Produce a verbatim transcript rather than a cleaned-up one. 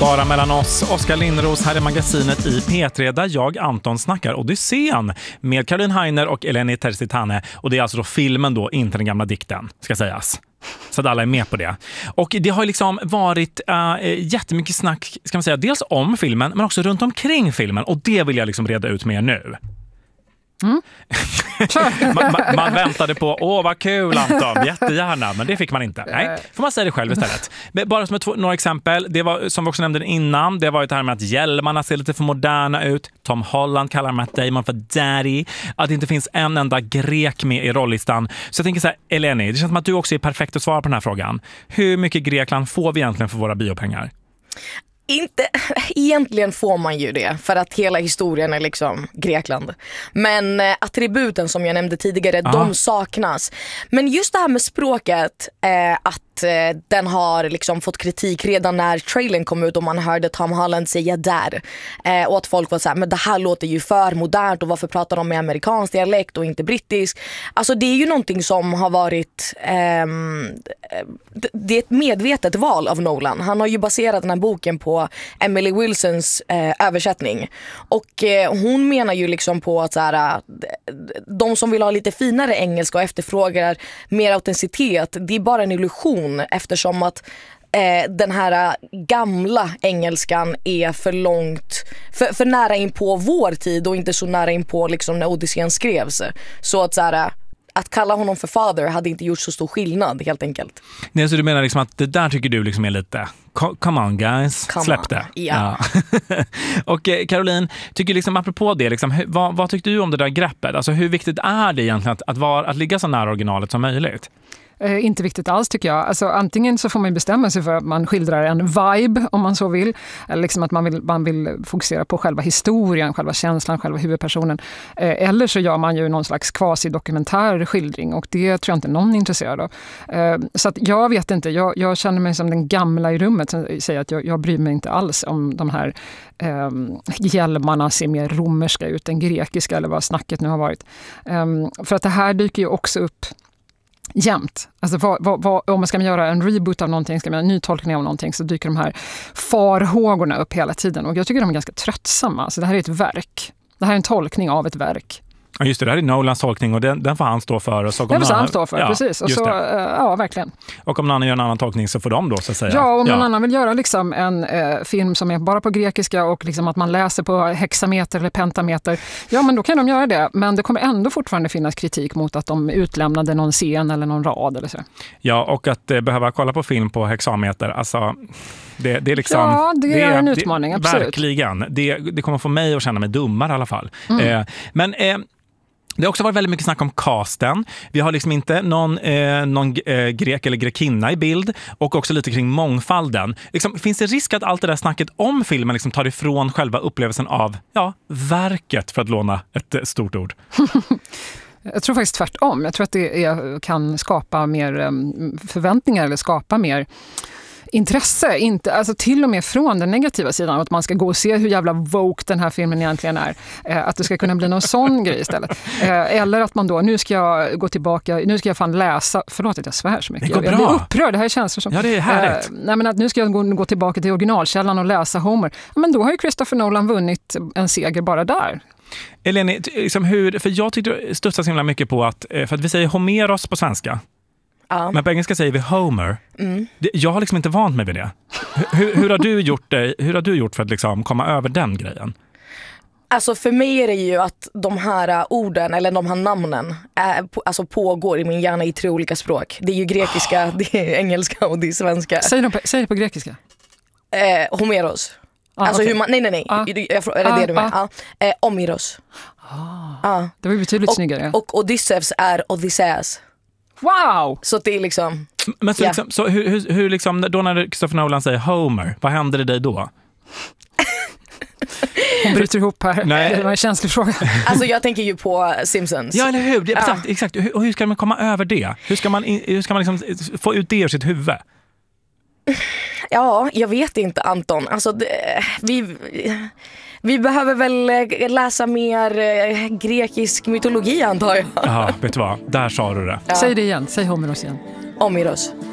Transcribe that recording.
Bara mellan oss, Oskar Lindros här i magasinet i P tre där jag, Anton, snackar Odysseen med Caroline Heiner och Eleni Terzitane. Och det är alltså då filmen då, inte den gamla dikten, ska sägas. Så att alla är med på det. Och det har liksom varit äh, jättemycket snack, ska man säga, dels om filmen men också runt omkring filmen. Och det vill jag liksom reda ut med er nu. Mm. man, man, man väntade på, åh vad kul Anton, jättegärna, men det fick man inte. Nej, får man säga det själv istället. Bara som ett, några exempel, det var som vi också nämnde innan, det var ju det här med att hjälmarna ser lite för moderna ut. Tom Holland kallar Matt Damon för daddy. Att det inte finns en enda grek med i rollistan. Så jag tänker så här, Eleni, det känns som att du också är perfekt att svara på den här frågan. Hur mycket Grekland får vi egentligen för våra biopengar? Inte, egentligen får man ju det för att hela historien är liksom Grekland. Men eh, attributen som jag nämnde tidigare, ah. de saknas. Men just det här med språket, eh, att eh, den har liksom fått kritik redan när trailern kom ut och man hörde Tom Holland säga där. Eh, och att folk var så här, men det här låter ju för modernt och varför pratar de med amerikansk dialekt och inte brittisk? Alltså det är ju någonting som har varit, eh, det är ett medvetet val av Nolan. Han har ju baserat den här boken på Emily Wilsons eh, översättning. Och eh, hon menar ju liksom på att så här, de som vill ha lite finare engelska och efterfrågar mer autenticitet, det är bara en illusion eftersom att eh, den här gamla engelskan är för långt, för, för nära in på vår tid och inte så nära in på liksom när Odysseen skrevs. Så att så här, att kalla honom för father hade inte gjort så stor skillnad helt enkelt. Nej, så du menar liksom att det där tycker du liksom är lite come on guys, come släpp on. det. Ja. Ja. Och eh, Caroline, tycker liksom apropå det, liksom, hur, vad, vad tyckte du om det där greppet? Alltså hur viktigt är det egentligen att, att, vara, att ligga så nära originalet som möjligt? Eh, inte viktigt alls tycker jag. Alltså, antingen så får man bestämma sig för att man skildrar en vibe om man så vill. Eller liksom att man vill, man vill fokusera på själva historien, själva känslan, själva huvudpersonen. Eh, eller så gör man ju någon slags quasi-dokumentär skildring och det tror jag inte någon är intresserad av. Eh, så att jag vet inte, jag, jag känner mig som den gamla i rummet som säger att jag, jag bryr mig inte alls om de här eh, hjälmarna ser mer romerska ut än grekiska eller vad snacket nu har varit. Eh, för att det här dyker ju också upp jämt. Alltså vad, vad, vad, om man ska göra en reboot av någonting, ska man göra en ny tolkning av någonting så dyker de här farhågorna upp hela tiden och jag tycker de är ganska tröttsamma. Så det här är ett verk. Det här är en tolkning av ett verk. Ja, just det, det här är Nolans tolkning och den, den får han stå för. Och så den får han stå för, ja, precis. Och så, ja, verkligen. Och om någon annan gör en annan tolkning så får de då så att säga. Ja, om någon ja. annan vill göra liksom en eh, film som är bara på grekiska och liksom att man läser på hexameter eller pentameter, ja men då kan de göra det. Men det kommer ändå fortfarande finnas kritik mot att de utlämnade någon scen eller någon rad eller så. Ja, och att eh, behöva kolla på film på hexameter, alltså det, det är liksom... Ja, det, det är en utmaning, det, absolut. Verkligen. Det, det kommer få mig att känna mig dummare i alla fall. Mm. Eh, men... Eh, Det har också varit väldigt mycket snack om casten. Vi har liksom inte någon, eh, någon eh, grek eller grekinna i bild och också lite kring mångfalden. Liksom, finns det risk att allt det där snacket om filmen liksom tar ifrån själva upplevelsen av ja, verket, för att låna ett eh, stort ord? Jag tror faktiskt tvärtom. Jag tror att det är, kan skapa mer um, förväntningar eller skapa mer intresse, inte, alltså till och med från den negativa sidan, att man ska gå och se hur jävla woke den här filmen egentligen är. Eh, att det ska kunna bli någon sån grej istället. Eh, eller att man då, nu ska jag gå tillbaka, nu ska jag fan läsa, förlåt att jag svär så mycket. Det går bra. Jag blir upprörd, det här känns som... Ja, det är härligt. Eh, nej, men att nu ska jag gå, gå tillbaka till originalkällan och läsa Homer. Men då har ju Christopher Nolan vunnit en seger bara där. Eleni, liksom hur, för jag tyckte det studsar så himla mycket på att, för att vi säger Homeros på svenska. Ja. Men på engelska säger vi Homer. Mm. Jag har liksom inte vant mig vid det. Hur, hur, har, du gjort det, hur har du gjort för att liksom komma över den grejen? Alltså för mig är det ju att de här orden eller de här namnen är, alltså pågår i min hjärna i tre olika språk. Det är ju grekiska, oh. det är engelska och det är svenska. Säg det på, säg det på grekiska. Eh, Homeros. Ah, alltså okay. hur man, nej nej nej, ah. jag, är det ah, det du menar? Ah. Ah. Eh, Omiros. Ah. Ah. Det var betydligt och, snyggare. Och Odysseus är Odysseus. Wow! Så det är liksom... Men så, yeah. liksom, så hur, hur, hur liksom, då när Christopher Nolan säger Homer, vad händer i dig då? Hon bryter ihop här. Nej. Det var en känslig fråga. Alltså jag tänker ju på Simpsons. Ja, eller hur? Det, exakt, ja. exakt. Och hur ska man komma över det? Hur ska man, hur ska man liksom få ut det ur sitt huvud? Ja, jag vet inte, Anton. Alltså, det, vi... Vi behöver väl läsa mer grekisk mytologi, antar jag. Ja, vet du vad? Där sa du det. Ja. Säg det igen. Säg Homeros igen. Omiros.